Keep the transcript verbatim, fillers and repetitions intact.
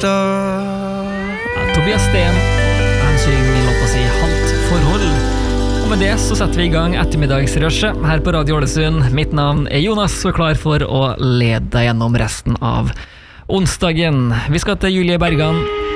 da. Ja, Tobias Sten, han synger låta si Halt forhold. Og med det så setter vi i gang ettermiddagsrushet her på Radio Ålesund. Mitt navn er Jonas, og er klar for å lede deg gjennom resten av onsdagen. Vi skal til Julie Bergan.